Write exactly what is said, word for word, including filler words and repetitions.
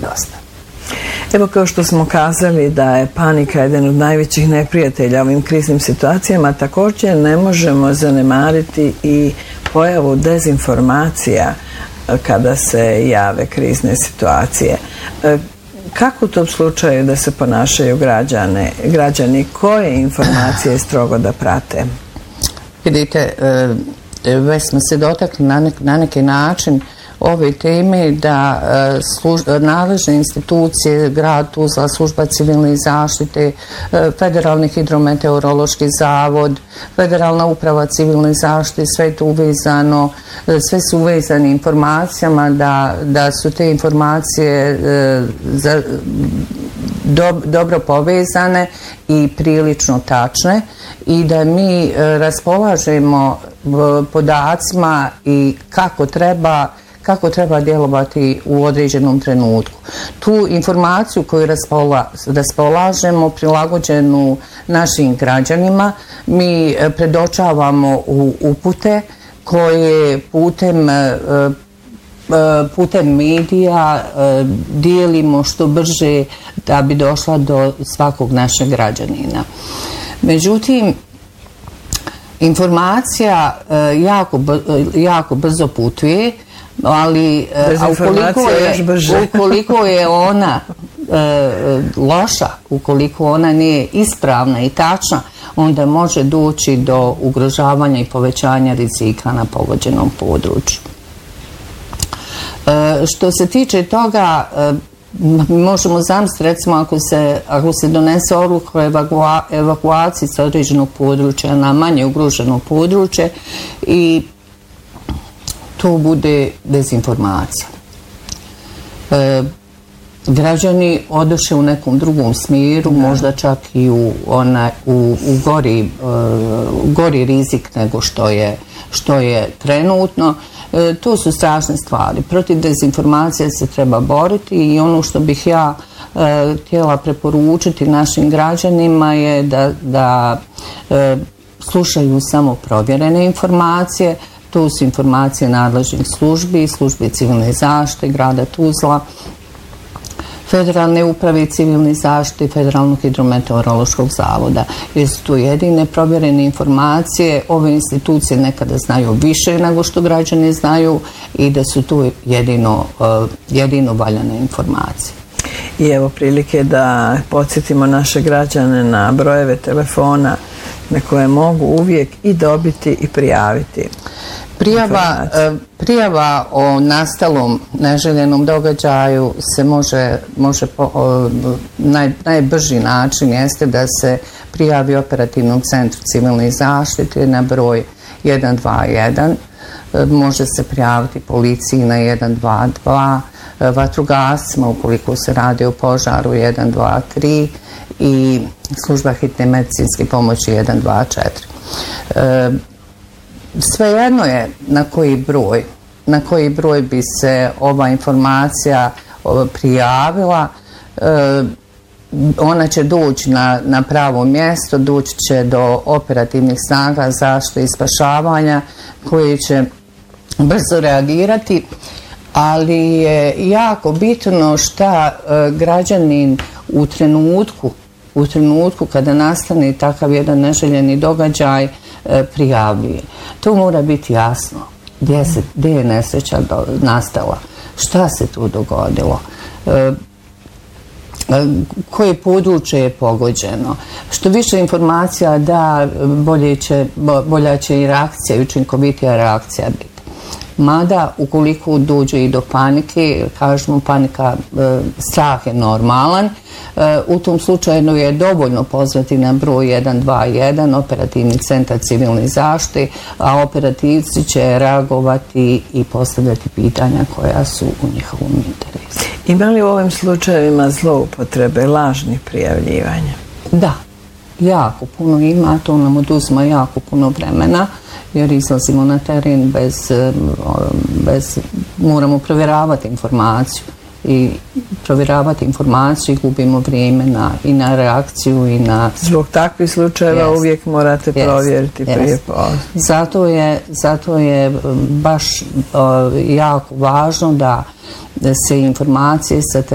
dosta. Evo, kao što smo kazali da je panika jedan od najvećih neprijatelja ovim kriznim situacijama, također ne možemo zanemariti i pojavu dezinformacija kada se jave krizne situacije. Kako u tom slučaju da se ponašaju građane, građani, koje informacije strogo da prate? Vidite, već smo se dotakli na, nek, na neki način ove teme da služ, nadležne institucije, grad Tuzla, služba civilne zaštite, Federalni hidrometeorološki zavod, Federalna uprava civilne zaštite, sve je to uvezano, sve su uvezani informacijama da, da su te informacije za, do, dobro povezane i prilično tačne i da mi raspolažemo podacima i kako treba kako treba djelovati u određenom trenutku. Tu informaciju koju raspola, raspolažemo, prilagođenu našim građanima, mi predočavamo u upute koje putem, putem medija dijelimo što brže da bi došla do svakog našeg građanina. Međutim, informacija jako, jako brzo putuje, ali a ukoliko, je, ukoliko je ona e, loša, ukoliko ona nije ispravna i tačna, onda može doći do ugrožavanja i povećanja rizika na pogođenom području. E, što se tiče toga, e, možemo zamisliti, recimo, ako se, ako se donese odluka o evakua, evakuaciji sa određenog područja na manje ugroženo područje i to bude dezinformacija. E, građani odoše u nekom drugom smjeru, da. možda čak i u, ona, u, u gori, e, gori rizik nego što je, što je trenutno. E, to su strašne stvari. Protiv dezinformacije se treba boriti i ono što bih ja e, htjela preporučiti našim građanima je da, da e, slušaju samo provjerene informacije. To su informacije nadležnih službi, službe civilne zaštite grada Tuzla, Federalne uprave civilne zaštite, Federalnog hidrometeorološkog zavoda. Jer su to jedine provjerene informacije. Ove institucije nekada znaju više nego što građani znaju i da su to jedino, jedino valjane informacije. I evo prilike da podsjetimo naše građane na brojeve telefona na koje mogu uvijek i dobiti i prijaviti. Prijava, prijava o nastalom neželjenom događaju se može, može po, o, naj, najbrži način jeste da se prijavi operativnom centru civilne zaštite na broj jedan dva jedan. Može se prijaviti policiji na jedan dva dva, vatrogascima ukoliko se radi o požaru jedan dva tri i služba hitne medicinske pomoći jedan dva četiri. E, Svejedno je na koji broj, na koji broj bi se ova informacija prijavila, e, ona će doći na, na pravo mjesto, doći će do operativnih snaga zaštite i spašavanja koji će brzo reagirati, ali je jako bitno šta e, građanin u trenutku, u trenutku kada nastane takav jedan neželjeni događaj e, prijavljuje. To mora biti jasno. Gdje, se, gdje je nesreća do, nastala? Šta se tu dogodilo? E, koje područje je pogođeno? Što više informacija da, bolje će, bolja će i reakcija i učinkovitija reakcija biti. Mada, ukoliko dođe i do panike, kažemo panika, e, strah je normalan, e, u tom slučaju je dovoljno pozvati na broj jedan dva jedan, operativni centar civilne zaštite, a operativci će reagovati i postavljati pitanja koja su u njihovom interesu. Ima li u ovim slučajevima zloupotrebe, lažnih prijavljivanja? Da, jako puno ima, to nam oduzima jako puno vremena, jer izlazimo na teren bez, bez, moramo provjeravati informaciju i provjeravati informaciju i gubimo vrijeme na, i na reakciju i na... Zbog takvih slučajeva yes. uvijek morate yes. provjeriti yes. prije posla. Zato je, zato je baš uh, jako važno da se informacije sa